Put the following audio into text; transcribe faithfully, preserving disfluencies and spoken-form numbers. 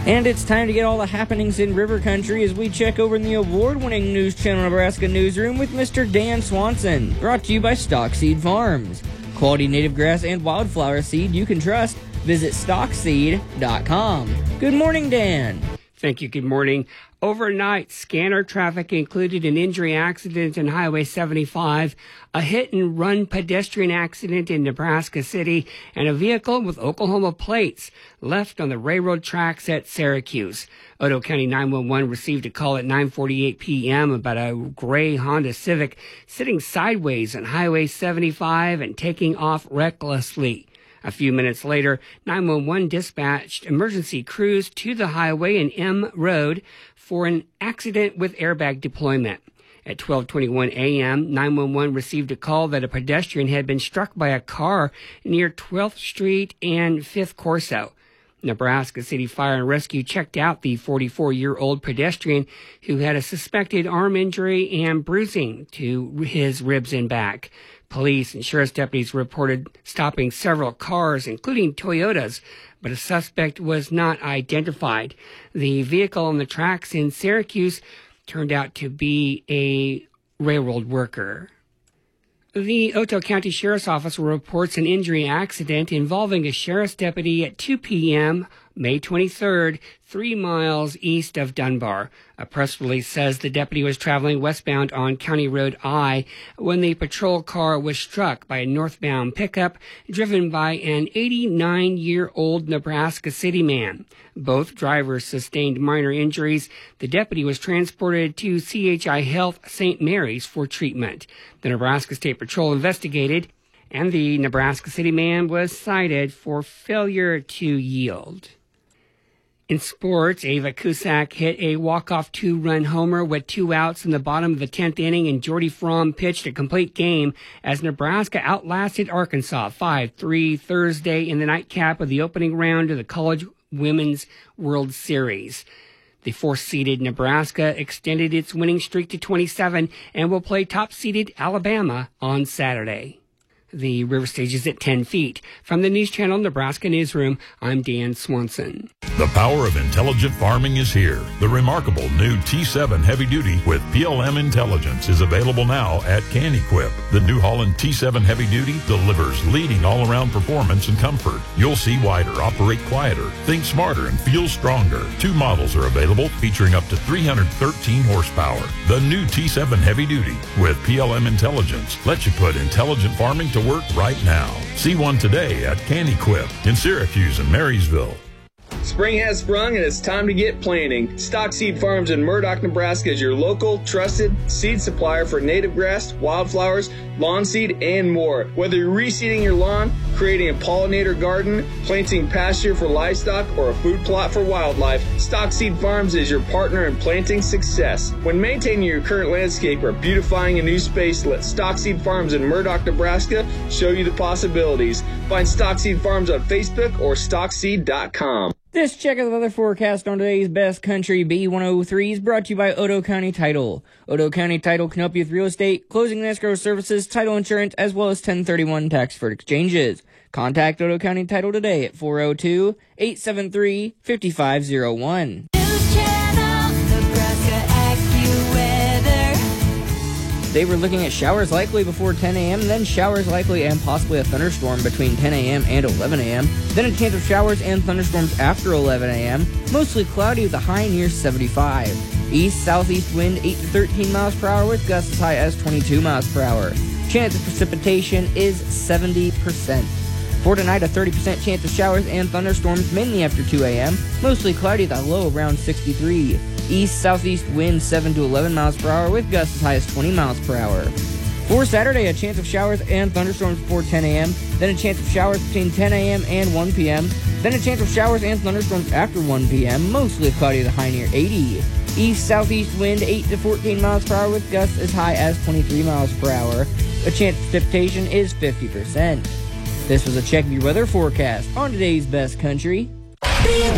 And it's time to get all the happenings in River Country as we check over in the award-winning News Channel Nebraska newsroom with Mister Dan Swanson. Brought to you by Stock Seed Farms. Quality native grass and wildflower seed you can trust. Visit stock seed dot com. Good morning, Dan. Thank you. Good morning. Overnight, scanner traffic included an injury accident on Highway seventy-five, a hit-and-run pedestrian accident in Nebraska City, and a vehicle with Oklahoma plates left on the railroad tracks at Syracuse. Otoe County nine one one received a call at nine forty-eight p.m. about a gray Honda Civic sitting sideways on Highway seventy-five and taking off recklessly. A few minutes later, nine one one dispatched emergency crews to the highway and M Road for an accident with airbag deployment. At twelve twenty-one a.m., nine one one received a call that a pedestrian had been struck by a car near twelfth Street and fifth Corso. Nebraska City Fire and Rescue checked out the forty-four-year-old pedestrian who had a suspected arm injury and bruising to his ribs and back. Police and sheriff's deputies reported stopping several cars, including Toyotas, but a suspect was not identified. The vehicle on the tracks in Syracuse turned out to be a railroad worker. The Otoe County Sheriff's Office reports an injury accident involving a sheriff's deputy at two p.m., May twenty-third, three miles east of Dunbar. A press release says the deputy was traveling westbound on County Road I when the patrol car was struck by a northbound pickup driven by an eighty-nine-year-old Nebraska City man. Both drivers sustained minor injuries. The deputy was transported to C H I Health Saint Mary's for treatment. The Nebraska State Patrol investigated, and the Nebraska City man was cited for failure to yield. In sports, Ava Cusack hit a walk-off two-run homer with two outs in the bottom of the tenth inning, and Jordy Fromm pitched a complete game as Nebraska outlasted Arkansas five three Thursday in the nightcap of the opening round of the College Women's World Series. The fourth-seeded Nebraska extended its winning streak to twenty-seven and will play top-seeded Alabama on Saturday. The river stage is at ten feet. From the News Channel Nebraska Newsroom, I'm Dan Swanson. The power of intelligent farming is here. The remarkable new T seven Heavy Duty with P L M Intelligence is available now at CanEquip. The New Holland T seven Heavy Duty delivers leading all-around performance and comfort. You'll see wider, operate quieter, think smarter, and feel stronger. Two models are available featuring up to three hundred thirteen horsepower. The new T seven Heavy Duty with P L M Intelligence lets you put intelligent farming to work right now. See one today at CanEquip in Syracuse and Marysville. Spring has sprung and it's time to get planting. Stock Seed Farms in Murdock, Nebraska is your local, trusted seed supplier for native grass, wildflowers, lawn seed, and more. Whether you're reseeding your lawn, creating a pollinator garden, planting pasture for livestock, or a food plot for wildlife, Stock Seed Farms is your partner in planting success. When maintaining your current landscape or beautifying a new space, let Stock Seed Farms in Murdock, Nebraska show you the possibilities. Find Stock Seed Farms on Facebook or stock seed dot com. This check of the weather forecast on today's Best Country B one oh three is brought to you by Otoe County Title. Otoe County Title can help you with real estate, closing and escrow services, title insurance, as well as ten thirty-one tax-deferred exchanges. Contact Otoe County Title today at four oh two, eight seven three, five five oh one. They were looking at showers likely before ten a.m., then showers likely and possibly a thunderstorm between ten a.m. and eleven a.m., then a chance of showers and thunderstorms after eleven a.m., mostly cloudy with a high near seventy-five. East-southeast wind eight to thirteen miles per hour with gusts as high as twenty-two miles per hour. Chance of precipitation is seventy percent. For tonight, a thirty percent chance of showers and thunderstorms mainly after two a.m., mostly cloudy with a low around sixty-three. East-southeast wind seven to eleven miles per hour with gusts as high as twenty miles per hour. For Saturday, a chance of showers and thunderstorms before ten a.m., then a chance of showers between ten a.m. and one p.m., then a chance of showers and thunderstorms after one p.m., mostly cloudy with a high near eighty. East-southeast wind eight to fourteen miles per hour with gusts as high as twenty-three miles per hour. A chance of precipitation is fifty percent. This was a check of your weather forecast on today's Best Country.